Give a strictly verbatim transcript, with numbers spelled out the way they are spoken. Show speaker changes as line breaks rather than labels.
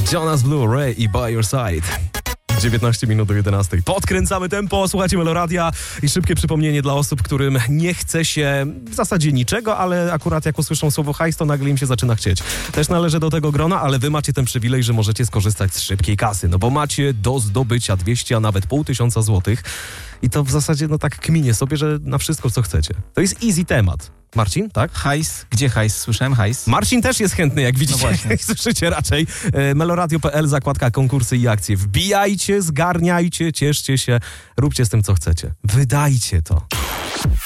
Jonas Blue, Ray i By Your Side. dziewiętnaście minut do jedenastej. Podkręcamy tempo, słuchajcie Meloradia i szybkie przypomnienie dla osób, którym nie chce się w zasadzie niczego, ale akurat jak usłyszą słowo hajs, to nagle im się zaczyna chcieć. Też należę do tego grona, ale wy macie ten przywilej, że możecie skorzystać z szybkiej kasy, no bo macie do zdobycia dwieście, a nawet pół tysiąca złotych i to w zasadzie no tak kminie sobie, że na wszystko co chcecie. To jest easy temat. Marcin, tak?
Hajs. Gdzie hajs? Słyszałem hajs.
Marcin też jest chętny, jak widzicie.
No właśnie.
Słyszycie raczej. E, meloradio kropka p l, zakładka konkursy i akcje. Wbijajcie, zgarniajcie, cieszcie się, róbcie z tym, co chcecie. Wydajcie to.